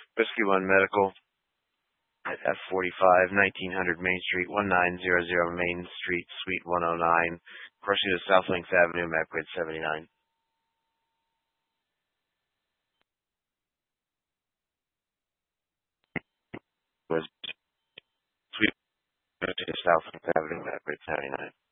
Whiskey One Medical at F45, 1900 Main Street, 1900 Main Street, Suite 109, crossing to South Links Avenue, map grid 79. Was Suite to South Links Avenue, map grid 79.